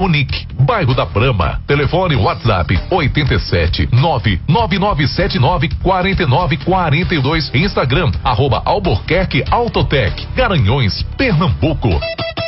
Munique, bairro da Prama. Telefone WhatsApp 87 99979 4942. Instagram @Albuquerque Autotec, Garanhuns, Pernambuco.